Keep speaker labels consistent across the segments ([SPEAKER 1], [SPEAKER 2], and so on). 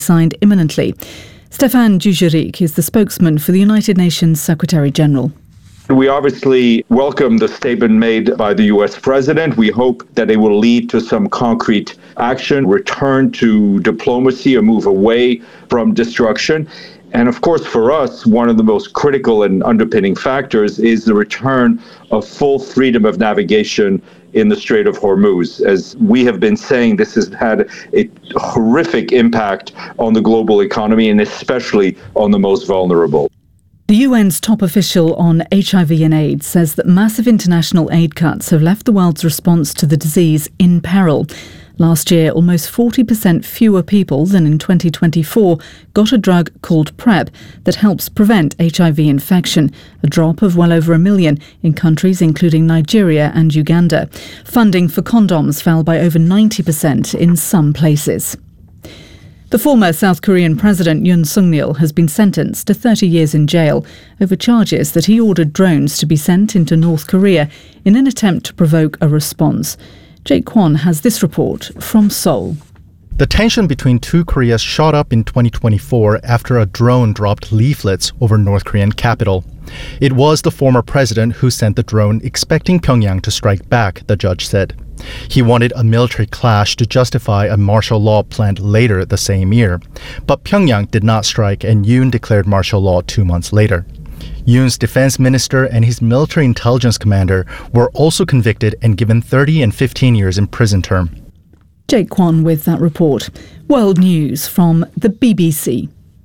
[SPEAKER 1] signed imminently. Stéphane Dujarric is the spokesman for the United Nations Secretary-General.
[SPEAKER 2] We obviously welcome the statement made by the U.S. president. We hope that it will lead to some concrete action, return to diplomacy, a move away from destruction. And of course, for us, one of the most critical and underpinning factors is the return of full freedom of navigation in the Strait of Hormuz. As we have been saying, this has had a horrific impact on the global economy and especially on the most vulnerable.
[SPEAKER 1] The UN's top official on HIV and AIDS says that massive international aid cuts have left the world's response to the disease in peril. Last year, almost 40% fewer people than in 2024 got a drug called PrEP that helps prevent HIV infection, a drop of well over 1 million in countries including Nigeria and Uganda. Funding for condoms fell by over 90% in some places. The former South Korean President Yoon Suk-yeol has been sentenced to 30 years in jail over charges that he ordered drones to be sent into North Korea in an attempt to provoke a response. Jake Kwon has this report from Seoul.
[SPEAKER 3] The tension between two Koreas shot up in 2024 after a drone dropped leaflets over North Korean capital. It was the former president who sent the drone expecting Pyongyang to strike back, the judge said. He wanted a military clash to justify a martial law planned later the same year. But Pyongyang did not strike and Yoon declared martial law 2 months later. Yoon's defense minister and his military intelligence commander were also convicted and given 30 and 15 years in prison term.
[SPEAKER 1] Jake Kwon with that report. World News from the BBC.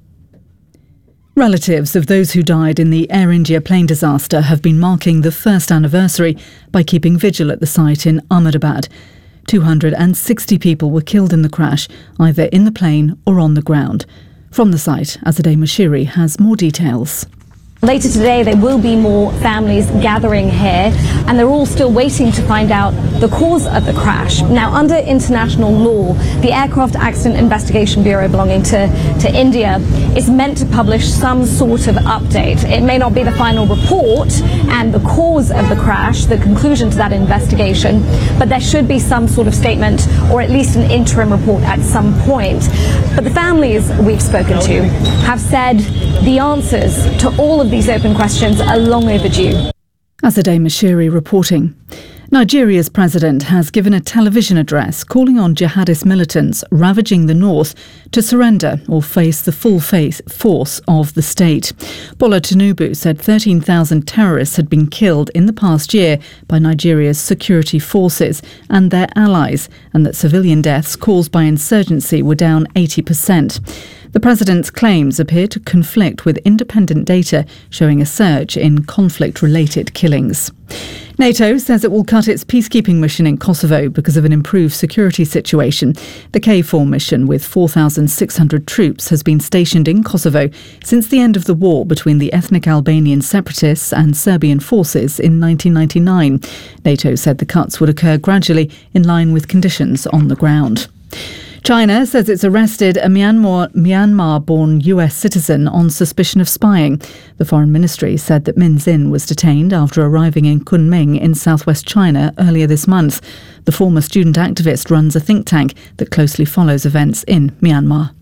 [SPEAKER 1] Relatives of those who died in the Air India plane disaster have been marking the first anniversary by keeping vigil at the site in Ahmedabad. 260 people were killed in the crash, either in the plane or on the ground. From the site, Azadeh Mashiri has more details.
[SPEAKER 4] Later today, there will be more families gathering here, and they're all still waiting to find out the cause of the crash. Now, under international law, the Aircraft Accident Investigation Bureau belonging to India is meant to publish some sort of update. It may not be the final report and the cause of the crash, the conclusion to that investigation, but there should be some sort of statement or at least an interim report at some point. But the families we've spoken to have said the answers to all of these open questions are long overdue.
[SPEAKER 1] Azadeh Mashiri reporting. Nigeria's president has given a television address calling on jihadist militants ravaging the north to surrender or face the full force of the state. Bola Tinubu said 13,000 terrorists had been killed in the past year by Nigeria's security forces and their allies, and that civilian deaths caused by insurgency were down 80%. The president's claims appear to conflict with independent data showing a surge in conflict-related killings. NATO says it will cut its peacekeeping mission in Kosovo because of an improved security situation. The KFOR mission, with 4,600 troops, has been stationed in Kosovo since the end of the war between the ethnic Albanian separatists and Serbian forces in 1999. NATO said the cuts would occur gradually in line with conditions on the ground. China says it's arrested a Myanmar-born US citizen on suspicion of spying. The Foreign Ministry said that Min Xin was detained after arriving in Kunming in southwest China earlier this month. The former student activist runs a think tank that closely follows events in Myanmar.